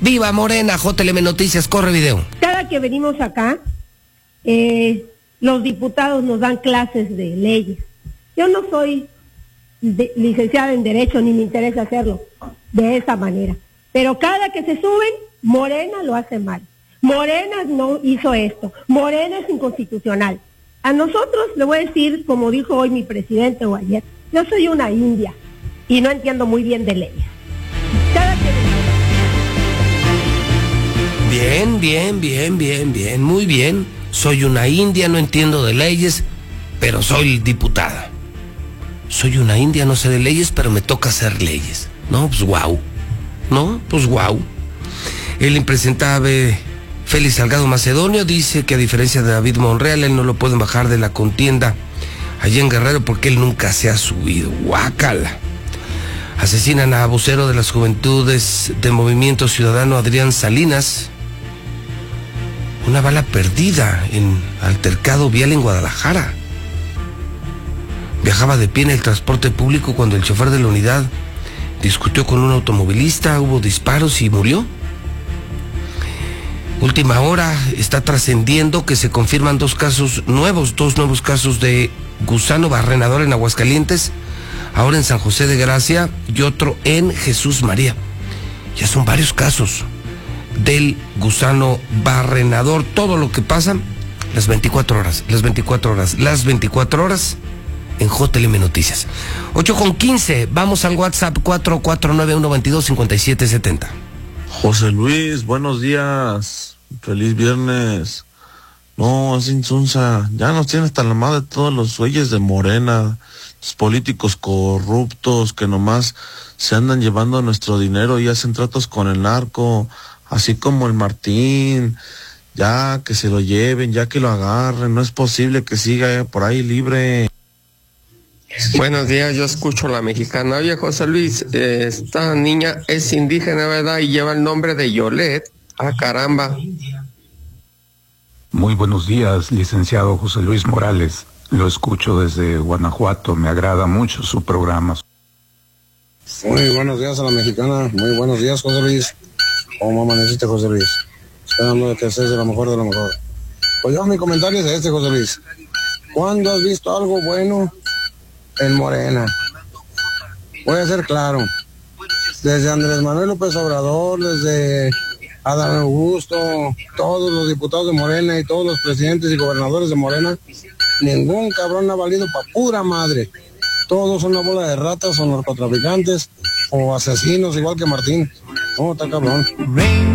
¡Viva Morena! JLM Noticias, corre video. Cada que venimos acá, los diputados nos dan clases de leyes. Yo no soy licenciada en Derecho, ni me interesa hacerlo de esa manera. Pero cada que se suben, Morena lo hace mal. Morena no hizo esto. Morena es inconstitucional. A nosotros, le voy a decir, como dijo hoy mi presidente o ayer, yo soy una india y no entiendo muy bien de leyes. Cada que... Bien, muy bien. Soy una india, no entiendo de leyes, pero soy diputada. Soy una india, no sé de leyes, pero me toca hacer leyes. No, pues guau. El impresentable Félix Salgado Macedonio dice que a diferencia de David Monreal, él no lo pueden bajar de la contienda allá en Guerrero porque él nunca se ha subido. Guácala. Asesinan a vocero de las Juventudes de Movimiento Ciudadano Adrián Salinas. Una bala perdida en altercado vial en Guadalajara. Viajaba de pie en el transporte público cuando el chofer de la unidad discutió con un automovilista, hubo disparos y murió. Última hora, está trascendiendo que se confirman dos nuevos casos de gusano barrenador en Aguascalientes, ahora en San José de Gracia y otro en Jesús María. Ya son varios casos del gusano barrenador. Todo lo que pasa, las 24 horas en JLM Noticias. 8:15, vamos al WhatsApp 449-122-5770. José Luis, buenos días, feliz viernes. No, es insunza, ya nos tiene hasta la madre de todos los güeyes de Morena, los políticos corruptos que nomás se andan llevando nuestro dinero y hacen tratos con el narco, así como el Martín. Ya que se lo lleven, ya que lo agarren, no es posible que siga por ahí libre. Buenos días, yo escucho a la mexicana. Oye, José Luis, esta niña es indígena, ¿verdad? Y lleva el nombre de Yolet. Ah, caramba. Muy buenos días, licenciado José Luis Morales. Lo escucho desde Guanajuato, me agrada mucho su programa. Muy buenos días a la mexicana, muy buenos días, José Luis. ¿Cómo amaneciste, José Luis? Esperando que estés de lo mejor de lo mejor. Pues yo mi comentario es este, José Luis. ¿Cuándo has visto algo bueno en Morena? Voy a ser claro. Desde Andrés Manuel López Obrador, desde Adán Augusto, todos los diputados de Morena y todos los presidentes y gobernadores de Morena, ningún cabrón ha valido pa' pura madre. Todos son una bola de ratas o narcotraficantes o asesinos igual que Martín. No, está cabrón.